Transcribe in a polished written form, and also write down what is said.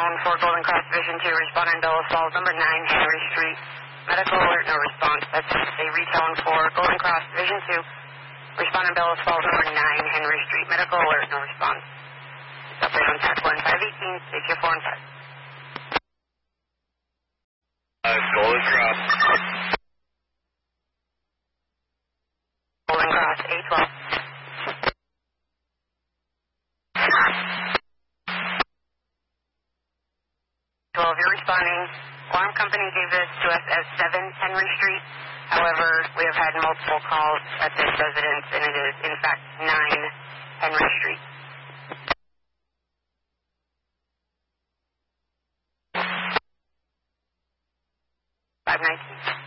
for Golden Cross Division 2, responding Bellows Falls, number 9, Henry Street. Medical alert, no response. That's a retone for Golden Cross Division 2, responding Bellows Falls, number 9, Henry Street. Medical alert, no response. Operate on TAC 1518, stay here 4 and 5. Golden Cross. Golden Cross, A12. You're responding. Alarm company gave this to us as 7 Henry Street. However, we have had multiple calls at this residence, and it is, in fact, 9 Henry Street. 519.